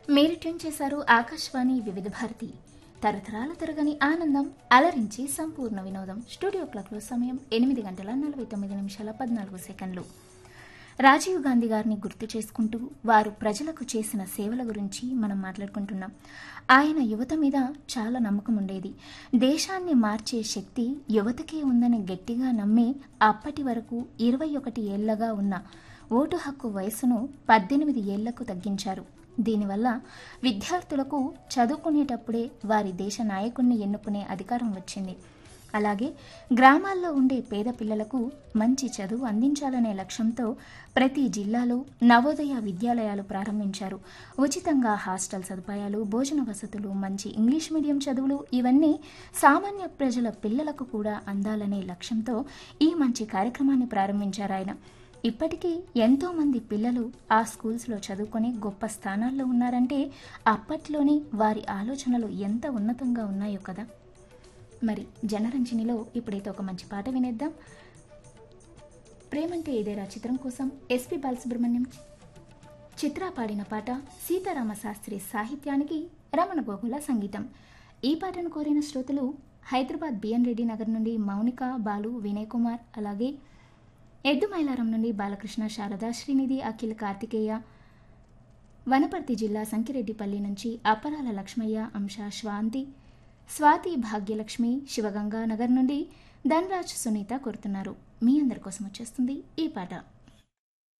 మీరు ట్యూన్ చేశారు ఆకాశవాణి వివిధ భారతి తరతరాల తరగని ఆనందం అలరించి సంపూర్ణ వినోదం. స్టూడియో క్లాక్లో సమయం 8:49 రాజీవ్ గాంధీ గారిని గుర్తు చేసుకుంటూ వారు ప్రజలకు చేసిన సేవల గురించి మనం మాట్లాడుకుంటున్నాం. ఆయన యువత మీద చాలా నమ్మకం ఉండేది. దేశాన్ని మార్చే శక్తి యువతకే ఉందని గట్టిగా నమ్మి అప్పటి వరకు 21 ఏళ్లగా ఉన్న ఓటు హక్కు వయసును 18 ఏళ్లకు తగ్గించారు. దీనివల్ల విద్యార్థులకు చదువుకునేటప్పుడే వారి దేశ నాయకుడిని ఎన్నుకునే అధికారం వచ్చింది. అలాగే గ్రామాల్లో ఉండే పేద పిల్లలకు మంచి చదువు అందించాలనే లక్ష్యంతో ప్రతి జిల్లాలో నవోదయ విద్యాలయాలు ప్రారంభించారు. ఉచితంగా హాస్టల్ సదుపాయాలు, భోజన వసతులు, మంచి ఇంగ్లీష్ మీడియం చదువులు ఇవన్నీ సామాన్య ప్రజల పిల్లలకు కూడా అందాలనే లక్ష్యంతో ఈ మంచి కార్యక్రమాన్ని ప్రారంభించారు ఆయన. ఇప్పటికీ ఎంతో మంది పిల్లలు ఆ స్కూల్స్లో చదువుకొని గొప్ప స్థానాల్లో ఉన్నారంటే అప్పట్లోనే వారి ఆలోచనలు ఎంత ఉన్నతంగా ఉన్నాయో కదా. మరి జనరంజనిలో ఇప్పుడైతే ఒక మంచి పాట వినేద్దాం. ప్రేమంటే ఇదేరా చిత్రం కోసం ఎస్పి బాలసుబ్రహ్మణ్యం చిత్ర పాడిన పాట, సీతారామ శాస్త్రి సాహిత్యానికి రమణ గోగుల సంగీతం. ఈ పాటను కోరిన శ్రోతలు హైదరాబాద్ బిఎన్ రెడ్డి నగర్ నుండి మౌనిక, బాలు, వినయ్ కుమార్, అలాగే ఎద్దుమైలారం నుండి బాలకృష్ణ, శారద, శ్రీనిధి, అఖిల్, కార్తికేయ, వనపర్తి జిల్లా సంకిరెడ్డిపల్లి నుంచి అప్పరాల లక్ష్మయ్య, అంశ, స్వాతి, భాగ్యలక్ష్మి, శివగంగా నగర్ నుండి ధనరాజ్, సునీత కోరుతున్నారు. మీ అందరి కోసం వచ్చేస్తుంది ఈ పాట.